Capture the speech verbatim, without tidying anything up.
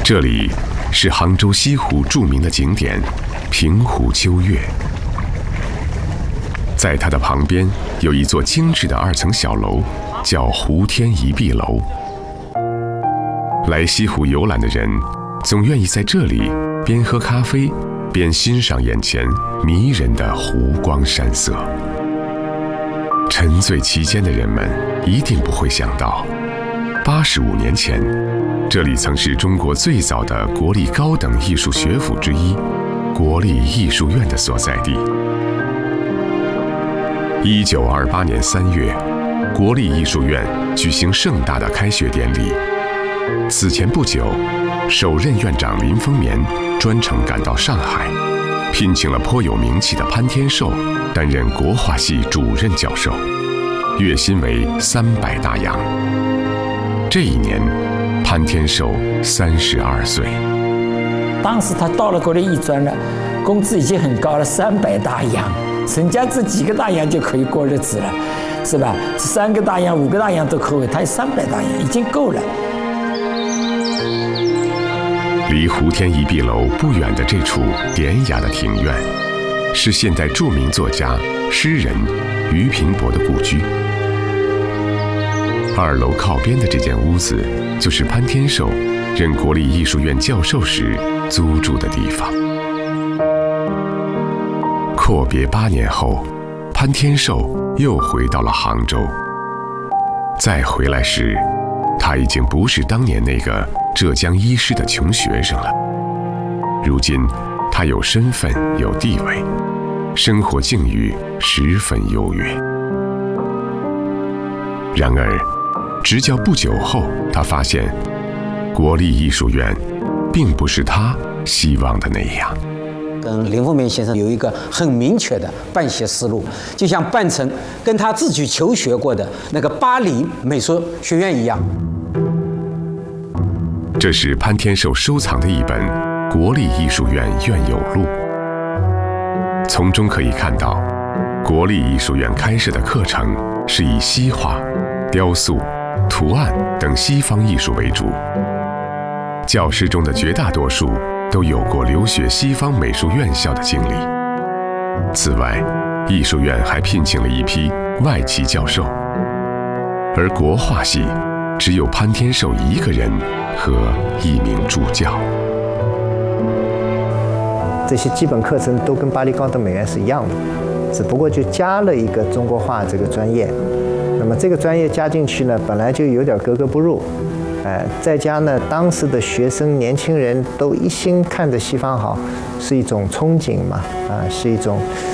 这里是杭州西湖著名的景点平湖秋月，在它的旁边有一座精致的二层小楼，叫湖天一碧楼。来西湖游览的人总愿意在这里边喝咖啡边欣赏眼前迷人的湖光山色。沉醉其间的人们一定不会想到，八十五年前，这里曾是中国最早的国立高等艺术学府之一——国立艺术院的所在地。一九二八年三月，国立艺术院举行盛大的开学典礼。此前不久，首任院长林风眠专程赶到上海，聘请了颇有名气的潘天寿担任国画系主任教授，月薪为三百大洋。这一年，潘天寿三十二岁。 当时他到了国立艺专了，工资已经很高了，三百大洋，人家这几个大洋就可以过日子了，是吧？三个大洋、五个大洋都可以，他有三百大洋，已经够了。 离湖天一碧楼不远的这处典雅的庭院，是现代著名作家、诗人俞平伯的故居。二楼靠边的这间屋子，就是潘天寿任国立艺术院教授时租住的地方。阔别八年后，潘天寿又回到了杭州。再回来时，他已经不是当年那个浙江医师的穷学生了。如今，他有身份，有地位，生活境遇十分优越。然而，执教不久后，他发现，国立艺术院并不是他希望的那样。 跟林风眠先生有一个很明确的办学思路，就像办成跟他自己求学过的那个巴黎美术学院一样。 这是潘天寿收藏的一本《国立艺术院院友录》，从中可以看到，国立艺术院开设的课程是以西画、雕塑、图案等西方艺术为主，教师中的绝大多数都有过留学西方美术院校的经历。此外，艺术院还聘请了一批外籍教授，而国画系只有潘天寿一个人和一名助教。 这些基本课程都跟巴黎高等美院是一样的，只不过就加了一个中国画这个专业。那么这个专业加进去呢，本来就有点格格不入，呃，再加呢，当时的学生年轻人都一心看着西方好，是一种憧憬嘛，啊、呃，是一种